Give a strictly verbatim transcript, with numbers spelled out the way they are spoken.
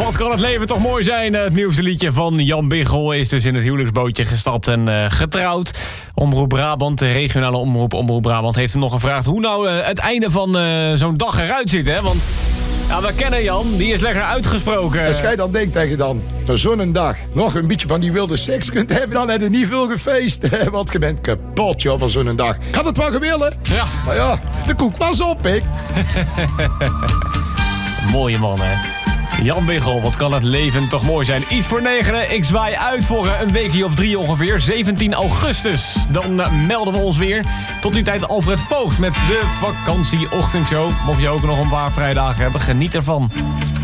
Wat kan het leven toch mooi zijn? Het nieuwste liedje van Jan Biggel is dus in het huwelijksbootje gestapt en uh, getrouwd. Omroep Brabant, de regionale omroep Omroep Brabant, heeft hem nog gevraagd hoe nou uh, het einde van uh, zo'n dag eruit ziet, hè? Want ja, we kennen Jan, die is lekker uitgesproken. Als jij dan denkt tegen dan, na zo'n dag nog een beetje van die wilde seks kunt hebben, dan heb je niet veel gefeest. Want je bent kapot, joh, van zo'n dag. Ik had het wel gewillen. Ja. Maar ja, de koek was op, ik. Mooie man, hè? Jan Biggel, wat kan het leven toch mooi zijn. Iets voor negenen, ik zwaai uit voor een weekje of drie ongeveer. zeventien augustus, dan uh, melden we ons weer. Tot die tijd Alfred Voogd met de vakantieochtendshow. Mocht je ook nog een paar vrijdagen hebben, geniet ervan.